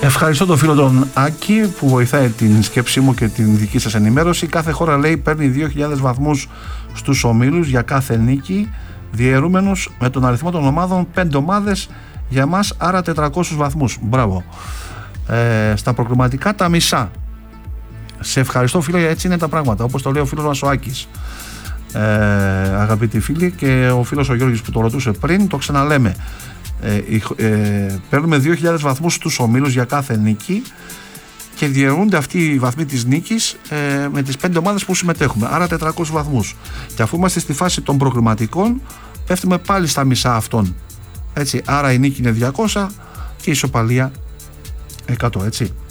Ευχαριστώ τον φίλο τον Άκη που βοηθάει την σκέψη μου και την δική σας ενημέρωση. Κάθε χώρα, λέει, παίρνει 2.000 βαθμούς στους ομίλους για κάθε νίκη, διαιρούμενος με τον αριθμό των ομάδων 5 ομάδες για μας, άρα 400 βαθμούς. Μπράβο. Στα προκριματικά τα μισά. Σε ευχαριστώ, φίλε, έτσι είναι τα πράγματα, όπως το λέει ο φίλος μας ο Άκης. Αγαπητοί φίλοι, και ο φίλος ο Γιώργης που το ρωτούσε πριν, το ξαναλέμε. Παίρνουμε 2.000 βαθμούς στους ομίλους για κάθε νίκη και διαιρούνται αυτοί οι βαθμοί της νίκης με τις 5 ομάδες που συμμετέχουμε, άρα 400 βαθμούς. Και αφού είμαστε στη φάση των προκριματικών, πέφτουμε πάλι στα μισά αυτών, έτσι, άρα η νίκη είναι 200 και η ισοπαλία 100, έτσι.